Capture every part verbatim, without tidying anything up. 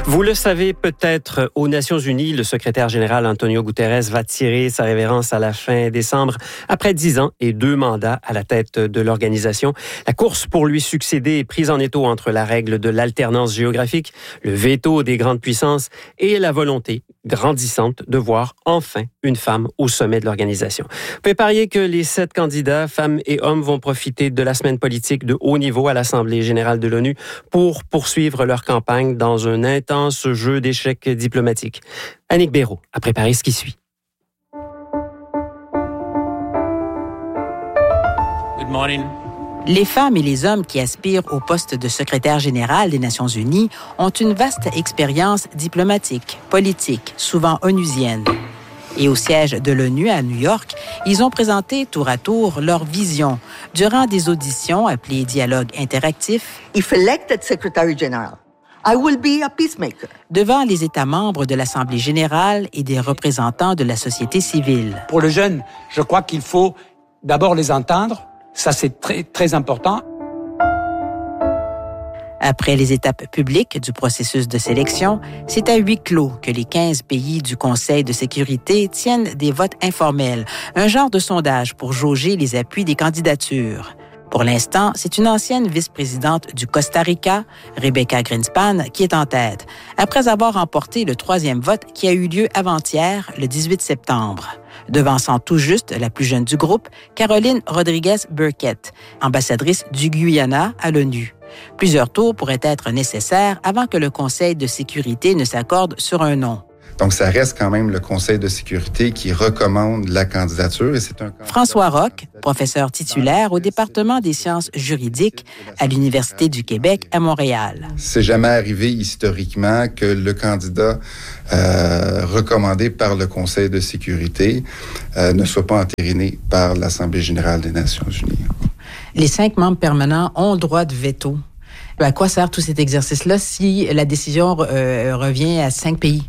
Vous le savez peut-être, aux Nations Unies, le secrétaire général Antonio Guterres va tirer sa révérence à la fin décembre, après dix ans et deux mandats à la tête de l'organisation. La course pour lui succéder est prise en étau entre la règle de l'alternance géographique, le veto des grandes puissances et la volonté grandissante de voir enfin une femme au sommet de l'organisation. Vous pouvez parier que les sept candidats, femmes et hommes, vont profiter de la semaine politique de haut niveau à l'Assemblée générale de l'ONU pour poursuivre leur campagne dans un intense jeu d'échecs diplomatiques. Annick Béraud a préparé ce qui suit. Good morning. Les femmes et les hommes qui aspirent au poste de secrétaire général des Nations Unies ont une vaste expérience diplomatique, politique, souvent onusienne. Et au siège de l'ONU à New York, ils ont présenté tour à tour leur vision durant des auditions appelées dialogue interactif. If elected Secretary General, I will be a peacemaker. Devant les États membres de l'Assemblée générale et des représentants de la société civile. Pour les jeunes, je crois qu'il faut d'abord les entendre. Ça, c'est très, très important. Après les étapes publiques du processus de sélection, c'est à huis clos que les quinze pays du Conseil de sécurité tiennent des votes informels, un genre de sondage pour jauger les appuis des candidatures. Pour l'instant, c'est une ancienne vice-présidente du Costa Rica, Rebecca Greenspan, qui est en tête, après avoir remporté le troisième vote qui a eu lieu avant-hier, le dix-huit septembre. Devançant tout juste la plus jeune du groupe, Caroline Rodriguez Burkett, ambassadrice du Guyana à l'ONU. Plusieurs tours pourraient être nécessaires avant que le Conseil de sécurité ne s'accorde sur un nom. Donc, ça reste quand même le Conseil de sécurité qui recommande la candidature. Et c'est un François Roch, professeur titulaire au département des sciences juridiques à l'Université du Québec à Montréal. C'est jamais arrivé historiquement que le candidat euh, recommandé par le Conseil de sécurité euh, ne soit pas entériné par l'Assemblée générale des Nations unies. Les cinq membres permanents ont le droit de veto. À quoi sert tout cet exercice-là si la décision euh, revient à cinq pays?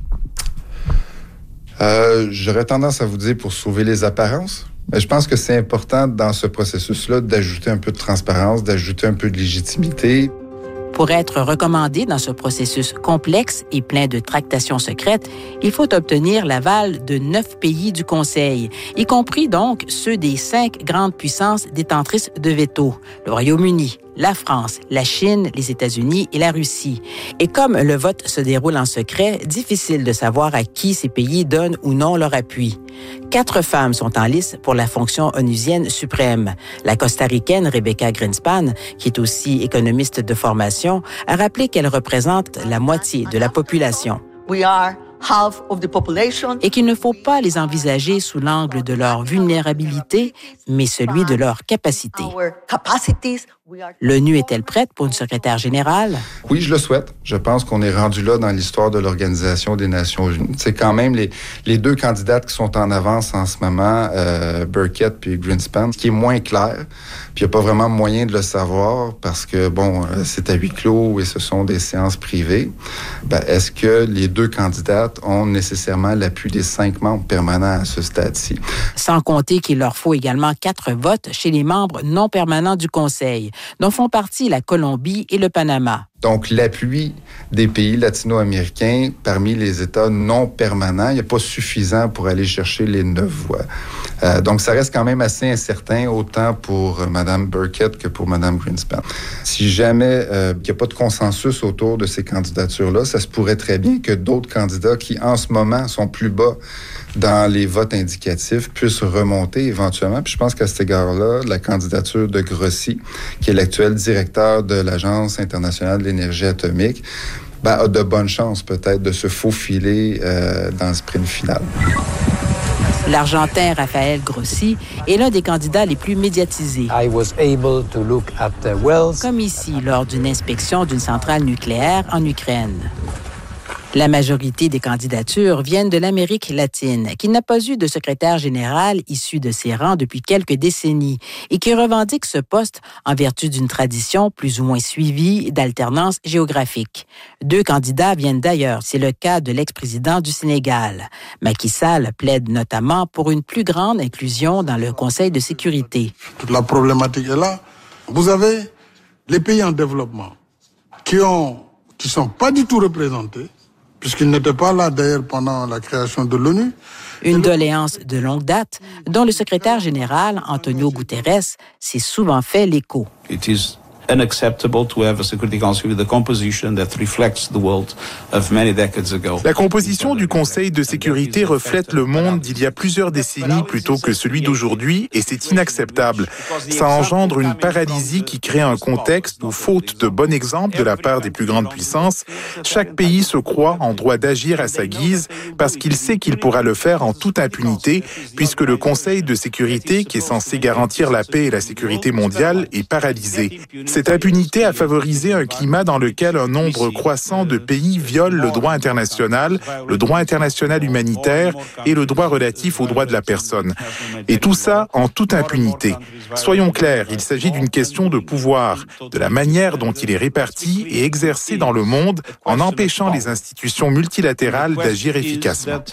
Euh, j'aurais tendance à vous dire pour sauver les apparences. Mais je pense que c'est important dans ce processus-là d'ajouter un peu de transparence, d'ajouter un peu de légitimité. Pour être recommandé dans ce processus complexe et plein de tractations secrètes, il faut obtenir l'aval de neuf pays du Conseil, y compris donc ceux des cinq grandes puissances détentrices de veto, le Royaume-Uni, la France, la Chine, les États-Unis et la Russie. Et comme le vote se déroule en secret, difficile de savoir à qui ces pays donnent ou non leur appui. Quatre femmes sont en lice pour la fonction onusienne suprême. La costaricaine Rebecca Greenspan, qui est aussi économiste de formation, a rappelé qu'elle représente la moitié de la population. We are half of the population. Et qu'il ne faut pas les envisager sous l'angle de leur vulnérabilité, mais celui de leur capacité. L'ONU est-elle prête pour une secrétaire générale? Oui, je le souhaite. Je pense qu'on est rendu là dans l'histoire de l'Organisation des Nations unies. C'est quand même les, les deux candidates qui sont en avance en ce moment, euh, Burkett puis Greenspan, ce qui est moins clair. Puis il n'y a pas vraiment moyen de le savoir parce que, bon, euh, c'est à huis clos et ce sont des séances privées. Ben, est-ce que les deux candidates ont nécessairement l'appui des cinq membres permanents à ce stade-ci? Sans compter qu'il leur faut également quatre votes chez les membres non permanents du Conseil, dont font partie la Colombie et le Panama. Donc, l'appui des pays latino-américains parmi les États non permanents, il n'est pas suffisant pour aller chercher les neuf voix. Euh, donc, ça reste quand même assez incertain, autant pour Mme Burkett que pour Mme Greenspan. Si jamais euh, il n'y a pas de consensus autour de ces candidatures-là, ça se pourrait très bien que d'autres candidats qui, en ce moment, sont plus bas dans les votes indicatifs puissent remonter éventuellement. Puis je pense qu'à cet égard-là, la candidature de Grossi, qui est l'actuel directeur de l'Agence internationale de l'énergie atomique, ben, a de bonnes chances peut-être de se faufiler euh, dans le sprint final. L'Argentin Rafael Grossi est l'un des candidats les plus médiatisés. I was able to look at the wells. Comme ici, lors d'une inspection d'une centrale nucléaire en Ukraine. La majorité des candidatures viennent de l'Amérique latine, qui n'a pas eu de secrétaire général issu de ses rangs depuis quelques décennies et qui revendique ce poste en vertu d'une tradition plus ou moins suivie d'alternance géographique. Deux candidats viennent d'ailleurs, c'est le cas de l'ex-président du Sénégal. Macky Sall plaide notamment pour une plus grande inclusion dans le Conseil de sécurité. Toute la problématique est là. Vous avez les pays en développement qui ont, qui sont pas du tout représentés puisqu'il n'était pas là d'ailleurs pendant la création de l'ONU. Une doléance de longue date dont le secrétaire général, Antonio Guterres, s'est souvent fait l'écho. It is unacceptable to have a Security Council with a composition that reflects the world of many decades ago. La composition du Conseil de sécurité reflète le monde d'il y a plusieurs décennies plutôt que celui d'aujourd'hui et c'est inacceptable. Ça engendre une paralysie qui crée un contexte où, faute de bon exemple de la part des plus grandes puissances, chaque pays se croit en droit d'agir à sa guise parce qu'il sait qu'il pourra le faire en toute impunité puisque le Conseil de sécurité, qui est censé garantir la paix et la sécurité mondiale, est paralysé. Cette impunité a favorisé un climat dans lequel un nombre croissant de pays violent le droit international, le droit international humanitaire et le droit relatif aux droits de la personne. Et tout ça en toute impunité. Soyons clairs, il s'agit d'une question de pouvoir, de la manière dont il est réparti et exercé dans le monde en empêchant les institutions multilatérales d'agir efficacement.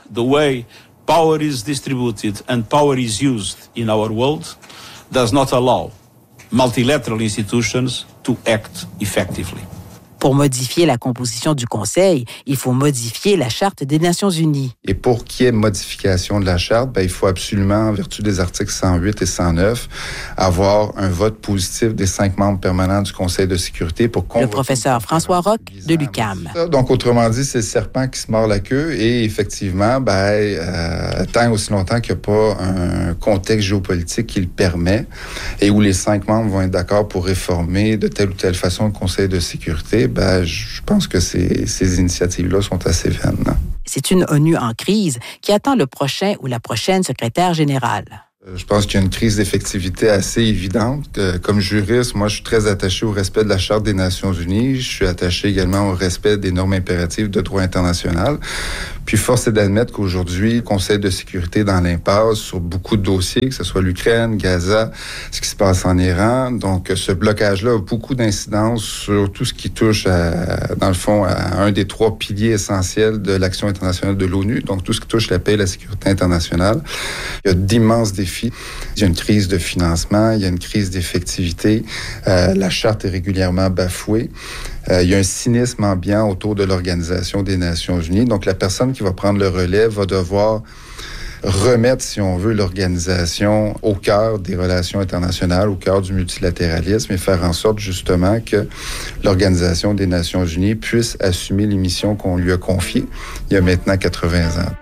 Power is distributed and power is used in our world does not allow multilateral institutions to act effectively. Pour modifier la composition du Conseil, il faut modifier la Charte des Nations unies. Et pour qu'il y ait modification de la Charte, ben, il faut absolument, en vertu des articles cent huit et cent neuf, avoir un vote positif des cinq membres permanents du Conseil de sécurité pour convoquer... Le professeur François Roch de l'U Q A M. Donc, autrement dit, c'est le serpent qui se mord la queue et effectivement, ben, euh, tant aussi longtemps qu'il n'y a pas un contexte géopolitique qui le permet et où les cinq membres vont être d'accord pour réformer de telle ou telle façon le Conseil de sécurité, ben, je pense que ces, ces initiatives-là sont assez vaines. C'est une ONU en crise qui attend le prochain ou la prochaine secrétaire générale. Je pense qu'il y a une crise d'effectivité assez évidente. Comme juriste, moi, je suis très attaché au respect de la Charte des Nations unies. Je suis attaché également au respect des normes impératives de droit international. Puis, force est d'admettre qu'aujourd'hui, le Conseil de sécurité est dans l'impasse sur beaucoup de dossiers, que ce soit l'Ukraine, Gaza, ce qui se passe en Iran. Donc, ce blocage-là a beaucoup d'incidences sur tout ce qui touche, à, dans le fond, à un des trois piliers essentiels de l'action internationale de l'ONU, donc tout ce qui touche la paix et la sécurité internationale. Il y a d'immenses défis. Il y a une crise de financement, il y a une crise d'effectivité. Euh, la Charte est régulièrement bafouée. Euh, il y a un cynisme ambiant autour de l'Organisation des Nations unies. Donc, la personne qui va prendre le relais va devoir remettre, si on veut, l'organisation au cœur des relations internationales, au cœur du multilatéralisme et faire en sorte, justement, que l'Organisation des Nations unies puisse assumer les missions qu'on lui a confiées il y a maintenant quatre-vingts ans.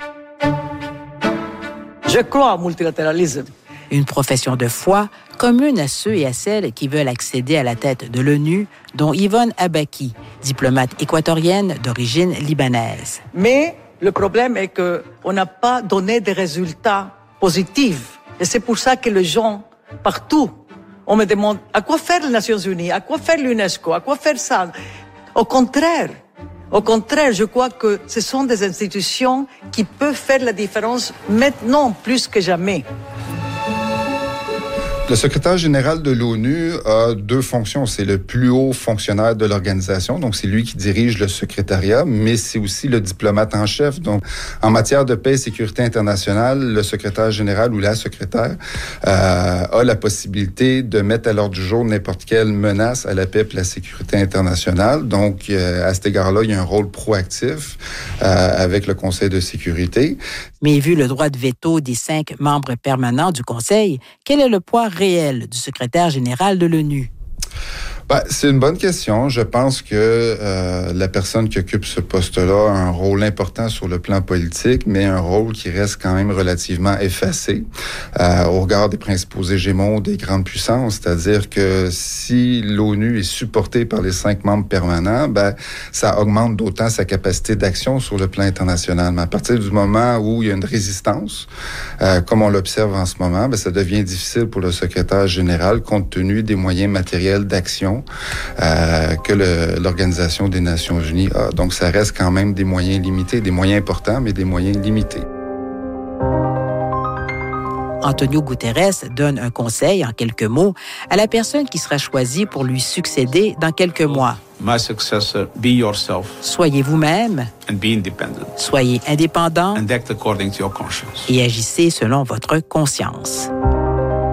Je crois au multilatéralisme. Une profession de foi commune à ceux et à celles qui veulent accéder à la tête de l'ONU, dont Yvonne Abaki, diplomate équatorienne d'origine libanaise. Mais le problème est qu'on n'a pas donné des résultats positifs. Et c'est pour ça que les gens, partout, on me demande à quoi faire les Nations unies, à quoi faire l'UNESCO, à quoi faire ça. Au contraire, Au contraire, je crois que ce sont des institutions qui peuvent faire la différence maintenant plus que jamais. Le secrétaire général de l'ONU a deux fonctions. C'est le plus haut fonctionnaire de l'organisation, donc c'est lui qui dirige le secrétariat, mais c'est aussi le diplomate en chef. Donc, en matière de paix et sécurité internationale, le secrétaire général ou la secrétaire euh, a la possibilité de mettre à l'ordre du jour n'importe quelle menace à la paix et la sécurité internationale. Donc, euh, à cet égard-là, il y a un rôle proactif euh, avec le Conseil de sécurité. Mais vu le droit de veto des cinq membres permanents du Conseil, quel est le poids réel du secrétaire général de l'ONU? Ben, c'est une bonne question. Je pense que euh, la personne qui occupe ce poste-là a un rôle important sur le plan politique, mais un rôle qui reste quand même relativement effacé euh, au regard des principaux hégémons des grandes puissances. C'est-à-dire que si l'ONU est supportée par les cinq membres permanents, ben ça augmente d'autant sa capacité d'action sur le plan international. Mais à partir du moment où il y a une résistance, euh, comme on l'observe en ce moment, ben ça devient difficile pour le secrétaire général compte tenu des moyens matériels d'action Euh, que le, l'Organisation des Nations unies a. Donc, ça reste quand même des moyens limités, des moyens importants, mais des moyens limités. Antonio Guterres donne un conseil, en quelques mots, à la personne qui sera choisie pour lui succéder dans quelques mois. My successor, be yourself. Soyez vous-même. And be independent. Soyez indépendant. And act according to your conscience. Et agissez selon votre conscience.